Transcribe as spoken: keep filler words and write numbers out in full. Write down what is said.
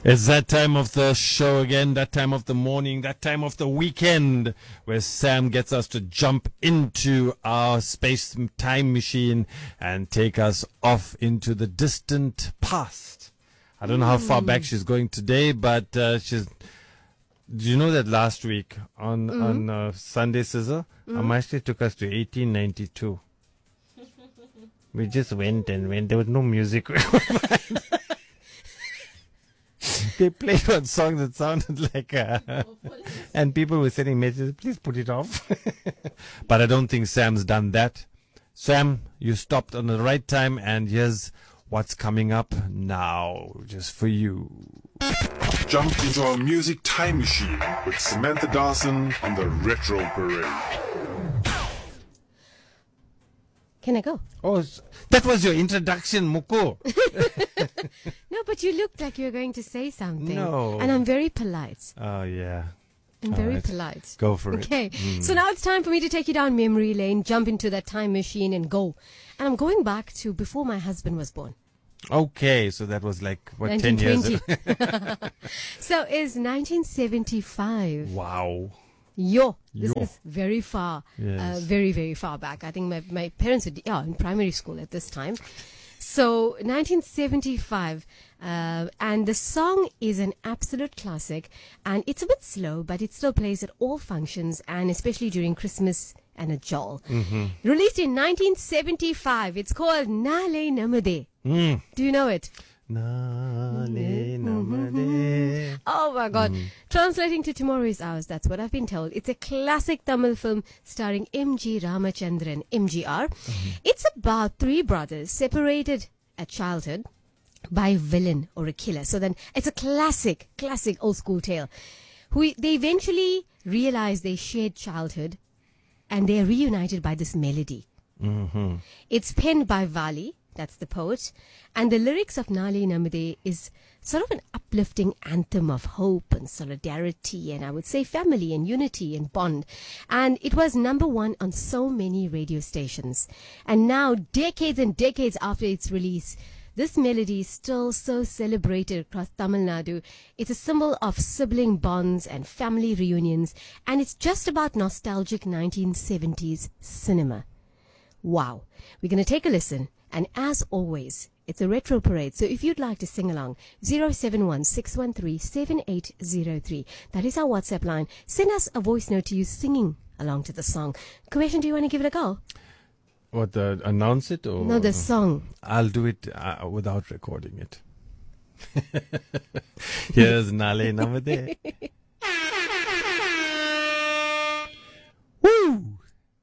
It's that time of the show again, that time of the morning, that time of the weekend, where Sam gets us to jump into our space-time machine and take us off into the distant past. I don't know how far back she's going today, but uh, she's... Do you know that last week on, mm-hmm. on uh, Sunday Scissor, mm-hmm. Amashli took us to eighteen ninety-two. We just went and went. There was no music. They played one song that sounded like, uh, and people were sending messages, please put it off. But I don't think Sam's done that. Sam, you stopped on the right time, and here's what's coming up now, just for you. Jump into our music time machine with Samantha Dawson on the Retro Parade. Can I go? Oh, that was your introduction, Muko. No, but you looked like you were going to say something. No. And I'm very polite. Oh, yeah. I'm All very right. polite. Go for okay. it. Okay. Mm. So now it's time for me to take you down memory lane, jump into that time machine and go. And I'm going back to before my husband was born. Okay, so that was like, what, ten years ago? So it's nineteen seventy-five. Wow. Yo, this Yo. is very far, Yes. uh, very, very far back. I think my, my parents were yeah, in primary school at this time. So nineteen seventy-five, uh, and the song is an absolute classic, and it's a bit slow, but it still plays at all functions, and especially during Christmas and a Jol. Mm-hmm. Released in nineteen seventy-five, it's called Nale Namade. Mm. Do you know it? Nale namade. Oh my God. Mm. Translating to Tomorrow is Ours, that's what I've been told. It's a classic Tamil film starring M G Ramachandran, M G R. Mm-hmm. It's about three brothers separated at childhood by a villain or a killer. So then it's a classic, classic old school tale. Who they eventually realize they shared childhood and they are reunited by this melody. Mm-hmm. It's penned by Vali. That's the poet. And the lyrics of Nale Namade is sort of an uplifting anthem of hope and solidarity and I would say family and unity and bond. And it was number one on so many radio stations. And now, decades and decades after its release, this melody is still so celebrated across Tamil Nadu. It's a symbol of sibling bonds and family reunions. And it's just about nostalgic nineteen seventies cinema. Wow. We're going to take a listen. And as always, it's a retro parade. So if you'd like to sing along, zero seven one, six one three, seven eight zero three. That is our WhatsApp line. Send us a voice note to you singing along to the song. Kueshan, do you want to give it a go? What, uh, announce it? Or No, the song. I'll do it uh, without recording it. Here's Nale Namade.